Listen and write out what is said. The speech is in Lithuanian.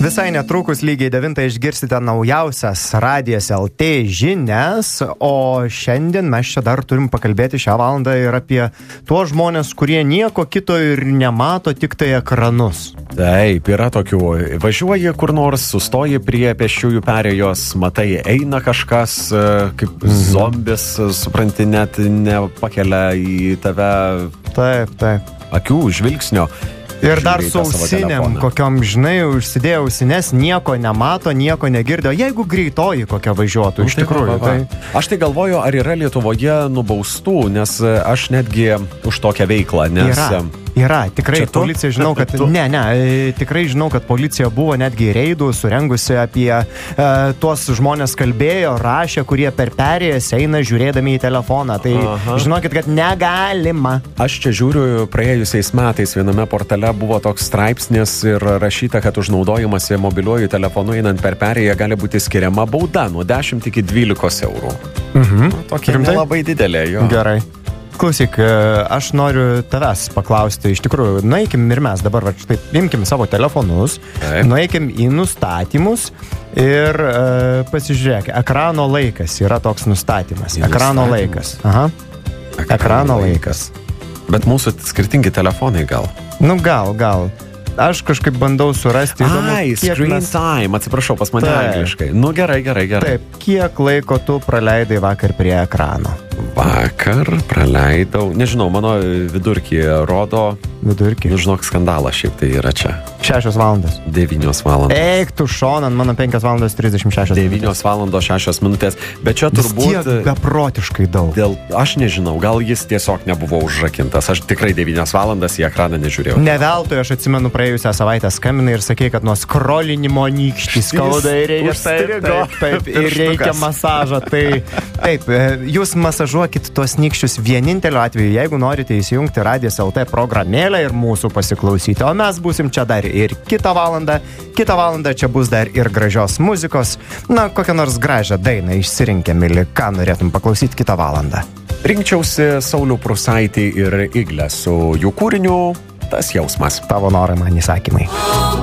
Visai netrukus lygiai 9 išgirsite naujausias Radijas LT žinias, o šiandien mes čia dar turim pakalbėti šią valandą ir apie tuos žmonės, kurie nieko kito ir nemato, tik tai ekranus. Taip, yra tokių. Važiuoji kur nors, sustoji prie pėsčiųjų perėjos, matai, eina kažkas kaip zombis, supranti, net nepakelia į tave akių, žvilgsnio. Ir dar su ausinėm, kokiom, žinai, užsidėjo ausines, nieko nemato, nieko negirdi. O jeigu greitoji kokia važiuotų, iš tikrųjų. Aš tai galvoju, ar yra Lietuvoje nubaustų, nes aš netgi už tokią veiklą, nes... Yra, tikrai policija, žinau, kad... tikrai žinau, kad policija buvo netgi reidų surengusi apie tuos žmonės kalbėjo, rašė, kurie per perėjas eina žiūrėdami į telefoną. Tai žinokit, kad negalima. Aš čia žiūriu, praėjusiais metais viename portale buvo toks straipsnis ir rašyta, kad už naudojimąsi mobiliuoju telefonu einant per perėją gali būti skiriama bauda nuo 10 iki 12 eurų. Tokia labai didelė, jo. Gerai. Klausyk, aš noriu tavęs paklausti, iš tikrųjų, nueikim ir mes dabar, štai, imkim savo telefonus, nueikim į nustatymus ir pasižiūrėk, ekrano laikas yra toks nustatymas. Ekrano laikas. Ekrano laikas. Bet mūsų skirtingi telefonai gal? Nu, gal. Aš kažkaip bandau surasti įdomu, screen time, atsiprašau, pas mane angliškai. Nu, gerai. Taip, kiek laiko tu praleidai vakar prie ekrano? Vakar praleidau, nežinau, mano vidurkį rodo. Vidurkį? Nu, žinok, skandalas šiaip tai yra čia. 6 valandas. 9 valandas. Eik tu šonan, mano 5 valandos 36 9 valandos 6 minutės. Bet čia turbūt... Vis tiek beprotiškai daug. Aš nežinau, gal jis tiesiog nebuvo užrakintas. Aš tikrai 9 valandas į ekraną nežiūrėjau. Ne veltui, aš atsimenu praėjusią savaitę skambinai ir sakei, kad nuo skrolinimo nykštį skauda ir reikia, taip, ir reikia masažą. Taip, jūs masažuokit tuos nykščius vieninteliu atveju, jeigu norite įsijungti Radijas LT programėlę ir mūsų pasiklausyti. O mes būsim čia dar ir kitą valandą. Kitą valandą čia bus dar ir gražios muzikos. Na, kokią nors gražią dainą išsirinkę, mili, ką norėtum paklausyti kitą valandą. Rinkčiausi Saulių Prusaitį ir Iglę su jų kūriniu Tas jausmas. Tavo norai man įsakymai.